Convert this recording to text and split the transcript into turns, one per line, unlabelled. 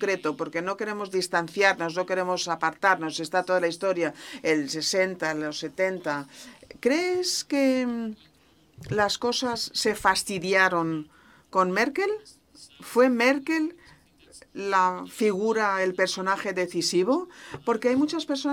concreto, porque no queremos distanciarnos, no queremos apartarnos. Está toda la historia, el 60, los 70. ¿Crees que las cosas se fastidiaron con Merkel? ¿Fue Merkel la figura, el personaje decisivo? Porque hay muchas personas